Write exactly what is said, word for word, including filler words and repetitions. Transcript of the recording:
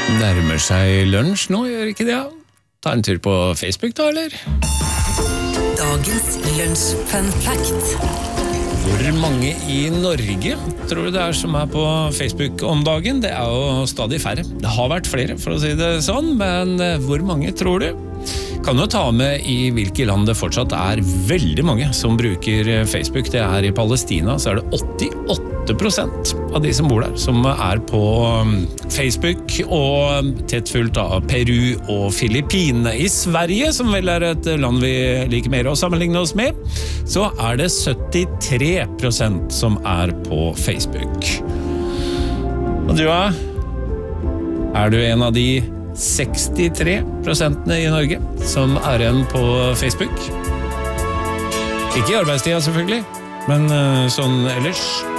Nærmer seg lunsj nå, gjør ikke det? Ta en tur på Facebook da, eller? Dagens lunsj fun fact. Hvor mange i Norge tror du det er som er på Facebook om dagen? Det er jo stadig færre. Det har vært flere, for å si det sånn, men hvor mange tror du? Kan du ta med i hvilke land det fortsatt er veldig mange som bruker Facebook. Det er i Palestina, så er det åttiåtte prosent av de som bor der som er på Facebook, og tett fulgt av Peru og Filippinene. I Sverige, som vel er et land vi liker mer å sammenligne oss med, så er det syttitre prosent som er på Facebook. Og du da? Er du en av de sekstitre prosentene i Norge som er igjen på Facebook? Ikke i arbeidstida selvfølgelig, men sånn ellers.